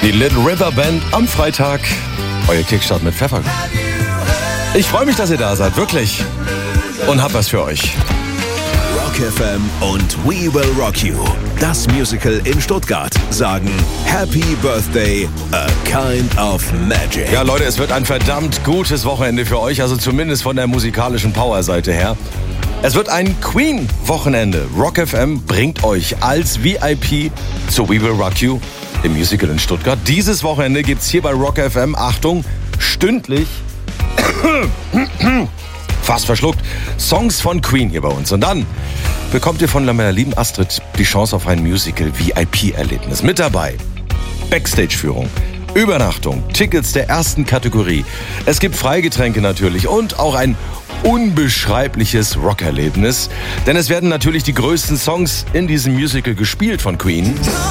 Die Little River Band am Freitag. Euer Kickstart mit Pfeffer. Ich freue mich, dass ihr da seid, wirklich. Und hab was für euch. Rock FM und We Will Rock You, das Musical in Stuttgart, sagen Happy Birthday, a kind of magic. Ja, Leute, es wird ein verdammt gutes Wochenende für euch, also zumindest von der musikalischen Power-Seite her. Es wird ein Queen-Wochenende. Rock FM bringt euch als VIP zu We Will Rock You, dem Musical in Stuttgart. Dieses Wochenende gibt's hier bei Rock FM, Achtung, stündlich, fast verschluckt, Songs von Queen hier bei uns. Und dann bekommt ihr von meiner lieben Astrid die Chance auf ein Musical-VIP-Erlebnis. Mit dabei Backstage-Führung, Übernachtung, Tickets der ersten Kategorie. Es gibt Freigetränke natürlich und auch ein unbeschreibliches Rockerlebnis. Denn es werden natürlich die größten Songs in diesem Musical gespielt von Queen.